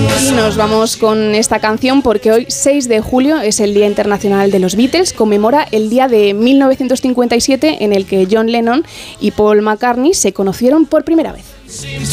Y nos vamos con esta canción porque hoy, 6 de julio, es el Día Internacional de los Beatles. Conmemora el día de 1957 en el que John Lennon y Paul McCartney se conocieron por primera vez.